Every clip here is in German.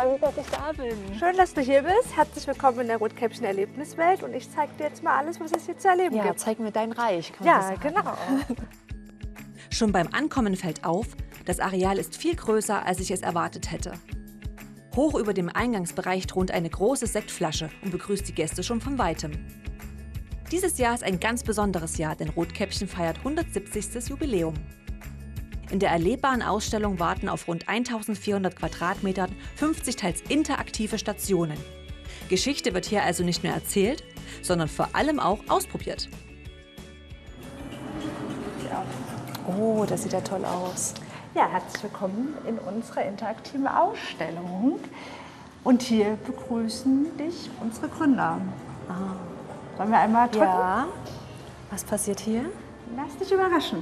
freue mich, dass ich da bin. Schön, dass du hier bist. Herzlich willkommen in der Rotkäppchen-Erlebniswelt. Und ich zeige dir jetzt mal alles, was es hier zu erleben gibt. Ja, zeig mir dein Reich. Kann man Ja, so sagen. genau. Schon beim Ankommen fällt auf, das Areal ist viel größer, als ich es erwartet hätte. Hoch über dem Eingangsbereich thront eine große Sektflasche und begrüßt die Gäste schon von Weitem. Dieses Jahr ist ein ganz besonderes Jahr, denn Rotkäppchen feiert 170. Jubiläum. In der erlebbaren Ausstellung warten auf rund 1400 Quadratmetern 50 teils interaktive Stationen. Geschichte wird hier also nicht nur erzählt, sondern vor allem auch ausprobiert. Oh, das sieht ja toll aus. Ja, herzlich willkommen in unserer interaktiven Ausstellung. Und hier begrüßen dich unsere Gründer. Wollen wir einmal drücken? Ja. Was passiert hier? Lass dich überraschen.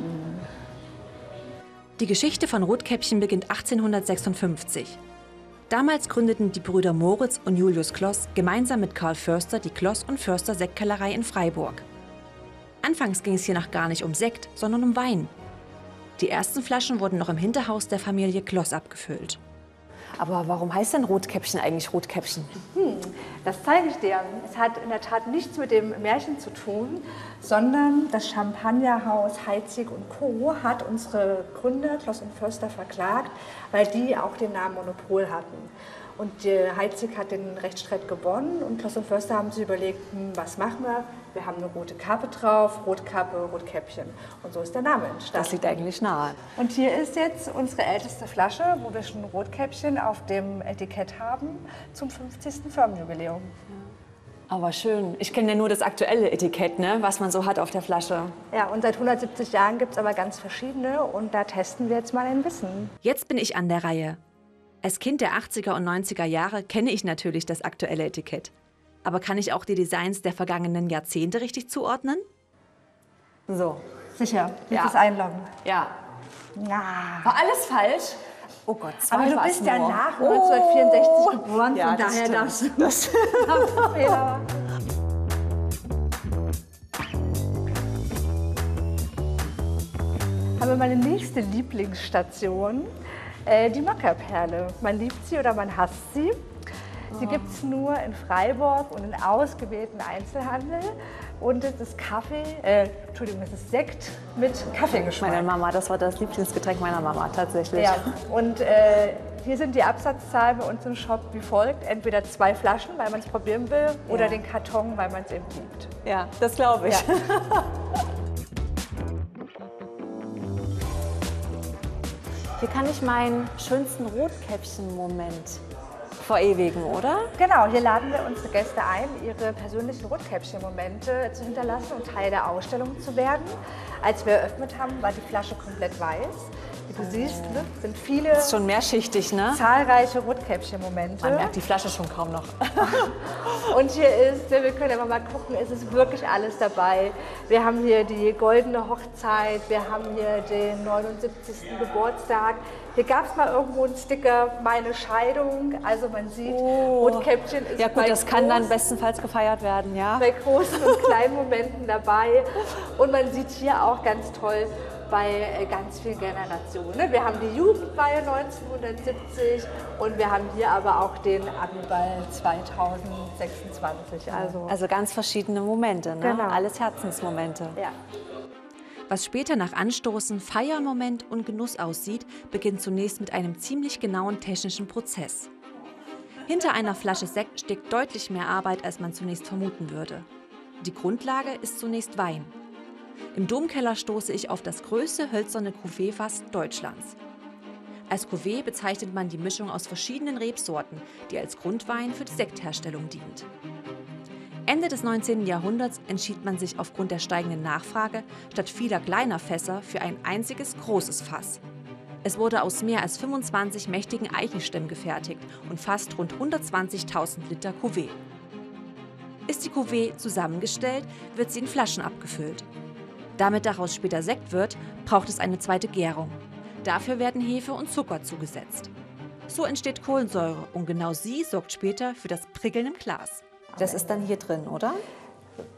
Die Geschichte von Rotkäppchen beginnt 1856. Damals gründeten die Brüder Moritz und Julius Kloss gemeinsam mit Karl Förster die Kloss und Förster Sektkellerei in Freiburg. Anfangs ging es hier noch gar nicht um Sekt, sondern um Wein. Die ersten Flaschen wurden noch im Hinterhaus der Familie Kloss abgefüllt. Aber warum heißt denn Rotkäppchen eigentlich Rotkäppchen? Das zeige ich dir. Es hat in der Tat nichts mit dem Märchen zu tun, sondern das Champagnerhaus Heidsieck und Co. hat unsere Gründer Kloss und Förster verklagt, weil die auch den Namen Monopol hatten. Und Heidsieck hat den Rechtsstreit gewonnen und Kloss und Förster haben sich überlegt, was machen wir? Wir haben eine rote Kappe drauf, Rotkappe, Rotkäppchen. Und so ist der Name entstanden. Das liegt eigentlich nahe. Und hier ist jetzt unsere älteste Flasche, wo wir schon Rotkäppchen auf dem Etikett haben, zum 50. Firmenjubiläum. Aber schön. Ich kenne ja nur das aktuelle Etikett, ne? Was man so hat auf der Flasche. Ja, und seit 170 Jahren gibt es aber ganz verschiedene und da testen wir jetzt mal ein Wissen. Jetzt bin ich an der Reihe. Als Kind der 80er und 90er Jahre kenne ich natürlich das aktuelle Etikett. Aber kann ich auch die Designs der vergangenen Jahrzehnte richtig zuordnen? So. Sicher, Ja. dieses Einloggen. Ja. Ja. War alles falsch? Oh Gott, Aber du war's bist ja nur. nach 1964 geboren, Ja, von das daher stimmt. darfst du Fehler. Haben wir meine nächste Lieblingsstation, die Mockerperle. Man liebt sie oder man hasst sie. Sie gibt es nur in Freiburg und in ausgewählten Einzelhandel. Und es ist es ist Sekt mit Kaffeegeschmack. Meine Mama, das war das Lieblingsgetränk meiner Mama, tatsächlich. Ja, und hier sind die Absatzzahlen bei uns im Shop wie folgt. Entweder 2 Flaschen, weil man es probieren will, oder den Karton, weil man es eben liebt. Ja, das glaube ich. Ja. Hier kann ich meinen schönsten Rotkäppchen-Moment verewigen, oder? Genau, hier laden wir unsere Gäste ein, ihre persönlichen Rotkäppchen-Momente zu hinterlassen und Teil der Ausstellung zu werden. Als wir eröffnet haben, war die Flasche komplett weiß. Wie du siehst, ne, sind viele Das ist schon mehrschichtig, ne? zahlreiche Rotkäppchen-Momente. Man merkt die Flasche schon kaum noch. Und hier ist, wir können aber mal gucken, es ist wirklich alles dabei. Wir haben hier die goldene Hochzeit, wir haben hier den 79. Geburtstag. Hier gab es mal irgendwo einen Sticker, meine Scheidung. Also man sieht, Rotkäppchen ist Ja gut, das kann dann bestenfalls gefeiert werden, ja? bei großen und kleinen Momenten dabei. Und man sieht hier auch ganz toll bei ganz vielen Generationen. Wir haben die Jugendweihe 1970 und wir haben hier aber auch den Abiball 2026. Also ganz verschiedene Momente, ne? Genau. Alles Herzensmomente. Ja. Was später nach Anstoßen, Feiermoment und Genuss aussieht, beginnt zunächst mit einem ziemlich genauen technischen Prozess. Hinter einer Flasche Sekt steckt deutlich mehr Arbeit, als man zunächst vermuten würde. Die Grundlage ist zunächst Wein. Im Domkeller stoße ich auf das größte hölzerne Cuvée-Fass Deutschlands. Als Cuvée bezeichnet man die Mischung aus verschiedenen Rebsorten, die als Grundwein für die Sektherstellung dient. Ende des 19. Jahrhunderts entschied man sich aufgrund der steigenden Nachfrage statt vieler kleiner Fässer für ein einziges großes Fass. Es wurde aus mehr als 25 mächtigen Eichenstämmen gefertigt und fasst rund 120.000 Liter Cuvée. Ist die Cuvée zusammengestellt, wird sie in Flaschen abgefüllt. Damit daraus später Sekt wird, braucht es eine zweite Gärung. Dafür werden Hefe und Zucker zugesetzt. So entsteht Kohlensäure und genau sie sorgt später für das Prickeln im Glas. Das ist dann hier drin, oder?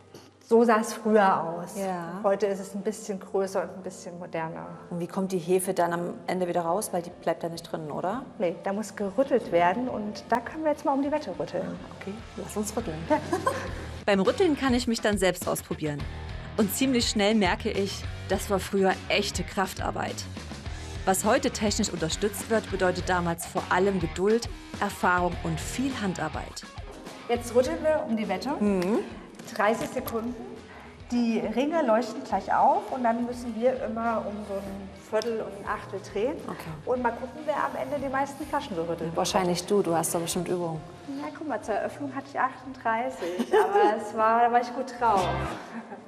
So sah es früher aus. Ja. Heute ist es ein bisschen größer und ein bisschen moderner. Und wie kommt die Hefe dann am Ende wieder raus? Weil die bleibt da nicht drin, oder? Nee, da muss gerüttelt werden und da können wir jetzt mal um die Wette rütteln. Okay, lass uns rütteln. Beim Rütteln kann ich mich dann selbst ausprobieren. Und ziemlich schnell merke ich, das war früher echte Kraftarbeit. Was heute technisch unterstützt wird, bedeutet damals vor allem Geduld, Erfahrung und viel Handarbeit. Jetzt rütteln wir um die Wette. 30 Sekunden. Die Ringe leuchten gleich auf und dann müssen wir immer um so ein Viertel und ein Achtel drehen. Okay. Und mal gucken, wer am Ende die meisten Flaschen gerüttelt hat. Wahrscheinlich du hast doch bestimmt Übung. Ja, guck mal, zur Eröffnung hatte ich 38, aber da war ich gut drauf.